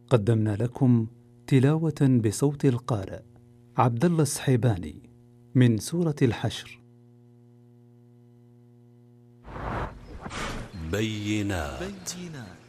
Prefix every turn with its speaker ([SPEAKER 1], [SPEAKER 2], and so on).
[SPEAKER 1] قدمنا لكم تلاوة بصوت القارئ عبد الله السحيباني من سورة الحشر.
[SPEAKER 2] بينات